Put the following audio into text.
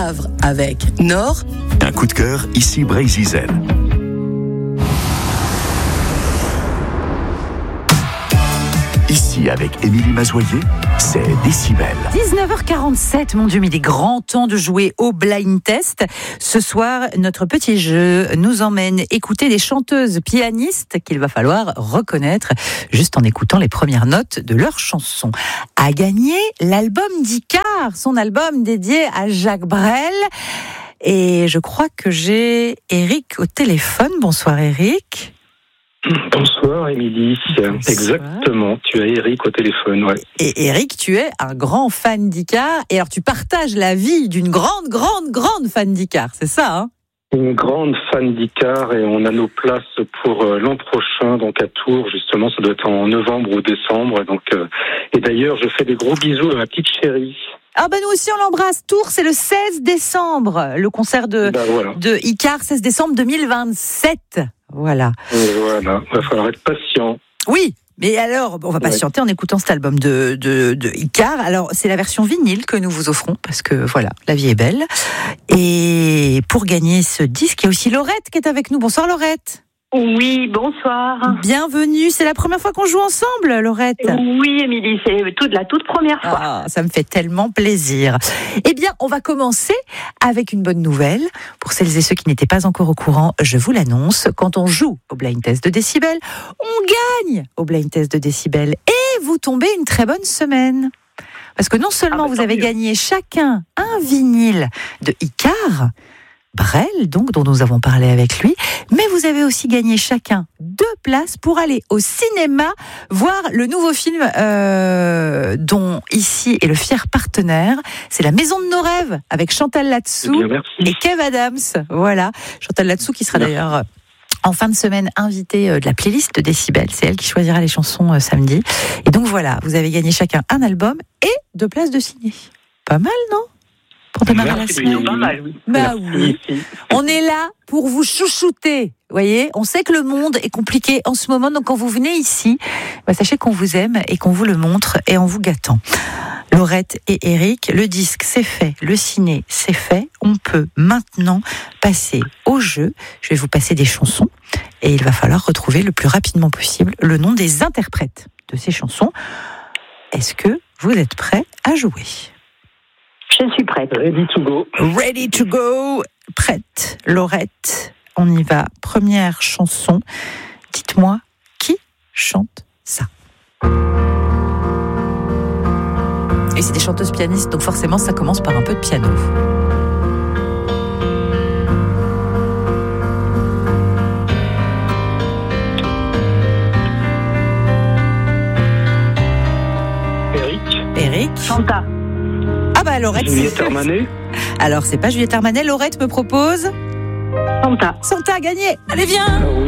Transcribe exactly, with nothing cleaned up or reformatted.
Havre avec Nord. Un coup de cœur, ici Brésil. Ici, avec Émilie Mazoyer, c'est Décibel. dix-neuf heures quarante-sept, mon Dieu, mais il est grand temps de jouer au blind test. Ce soir, notre petit jeu nous emmène écouter des chanteuses pianistes qu'il va falloir reconnaître juste en écoutant les premières notes de leurs chansons. À gagner l'album d'Icare, son album dédié à Jacques Brel. Et je crois que j'ai Eric au téléphone. Bonsoir Eric. Bonsoir Émilie, Bonsoir. Exactement, tu as Eric au téléphone, ouais. Et Eric, tu es un grand fan d'Icare, et alors tu partages la vie d'une grande, grande, grande fan d'Icare, c'est ça, hein? Une grande fan d'Icare, et on a nos places pour euh, l'an prochain, donc à Tours, justement, ça doit être en novembre ou décembre, donc, euh, et d'ailleurs je fais des gros bisous à ma petite chérie. Ah ben nous aussi on l'embrasse. Tours, c'est le seize décembre, le concert de, ben voilà. de Icare, seize décembre deux mille vingt-sept. Voilà. Et voilà, il va falloir être patient. Oui, mais alors, on va patienter ouais. en écoutant cet album de, de, de Icare. Alors, c'est la version vinyle que nous vous offrons, parce que voilà, la vie est belle. Et pour gagner ce disque, il y a aussi Laurette qui est avec nous. Bonsoir Laurette. Oui, bonsoir. Bienvenue, c'est la première fois qu'on joue ensemble, Laurette. Oui, Émilie, c'est toute, la toute première fois. Ah, ça me fait tellement plaisir. Eh bien, on va commencer avec une bonne nouvelle. Pour celles et ceux qui n'étaient pas encore au courant, je vous l'annonce, quand on joue au blind test de Décibel, on gagne au blind test de Décibel. Et vous tombez une très bonne semaine. Parce que non seulement ah bah, vous avez mieux. gagné chacun un vinyle de Icare, Brel, donc, dont nous avons parlé avec lui, mais vous avez aussi gagné chacun deux places pour aller au cinéma voir le nouveau film euh, dont ici est le fier partenaire. C'est La Maison de nos rêves avec Chantal Latsou et Kev Adams. Voilà, Chantal Latsou qui sera merci. d'ailleurs en fin de semaine invitée de la playlist de Décibel. C'est elle qui choisira les chansons euh, samedi. Et donc voilà, vous avez gagné chacun un album et deux places de ciné. Pas mal, non ? Pour démarrer la semaine. Pas mal, oui. Bah oui. On est là pour vous chouchouter. Vous voyez, on sait que le monde est compliqué en ce moment, donc quand vous venez ici, bah, sachez qu'on vous aime et qu'on vous le montre et en vous gâtant. Laurette et Eric, le disque c'est fait, le ciné c'est fait. On peut maintenant passer au jeu. Je vais vous passer des chansons et il va falloir retrouver le plus rapidement possible le nom des interprètes de ces chansons. Est-ce que vous êtes prêts à jouer ? Je suis prête. Ready to go. Ready to go. Prête. Laurette, on y va. Première chanson. Dites-moi, qui chante ça ? Et c'est des chanteuses pianistes, donc forcément, ça commence par un peu de piano. Eric. Eric. Chanta. Ah bah Laurette. Juliette Armanet. Alors c'est pas Juliette Armanet. Laurette me propose Santa. Santa a gagné. Allez viens. Ah oui.